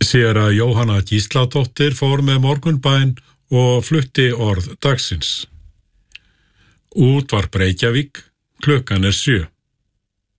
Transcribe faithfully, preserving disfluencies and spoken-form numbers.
Séra Jóhanna Gísladóttir fór með morgunbæn og flutti orð dagsins. Útvarp Reykjavík, klukkan er sjö.